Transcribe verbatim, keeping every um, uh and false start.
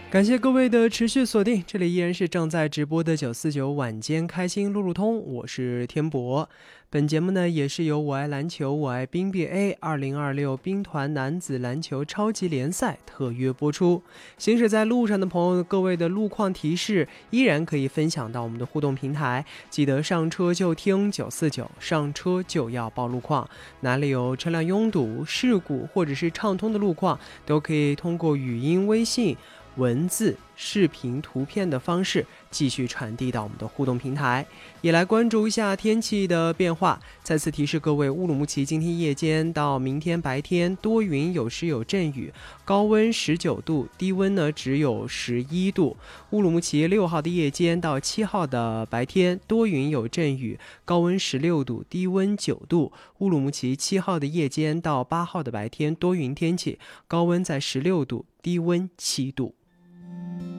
感谢各位的持续锁定，这里依然是正在直播的九四九晚间开心路路通，我是天博。本节目呢也是由我爱篮球我爱冰 B A 二零二六冰团男子篮球超级联赛特约播出。行驶在路上的朋友，各位的路况提示依然可以分享到我们的互动平台，记得上车就听九四九，上车就要报路况，哪里有车辆拥堵、事故或者是畅通的路况，都可以通过语音、微信、文字、视频、图片的方式继续传递到我们的互动平台。也来关注一下天气的变化。再次提示各位，乌鲁木齐今天夜间到明天白天多云，有时有阵雨，高温十九度，低温呢只有十一度。乌鲁木齐六号的夜间到七号的白天多云有阵雨，高温十六度，低温九度。乌鲁木齐七号的夜间到八号的白天多云天气，高温在十六度，低温七度。